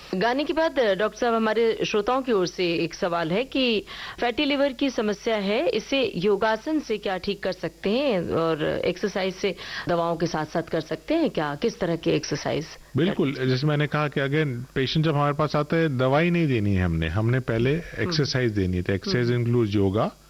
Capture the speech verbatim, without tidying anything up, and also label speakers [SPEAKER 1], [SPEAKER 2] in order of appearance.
[SPEAKER 1] गाने के बाद डॉक्टर साहब, हमारे श्रोताओं की ओर से एक सवाल है कि फैटी लिवर की समस्या है, इसे योगासन से क्या ठीक कर सकते हैं और एक्सरसाइज से दवाओं के साथ साथ कर सकते हैं क्या? किस तरह के एक्सरसाइज?
[SPEAKER 2] बिल्कुल, जैसे मैंने कहा कि अगेन पेशेंट जब हमारे पास आता है, दवाई नहीं देनी है हमने हमने पहले एक्सरसाइज देनी है। तो एक्सरसाइज इंक्लूड योगा,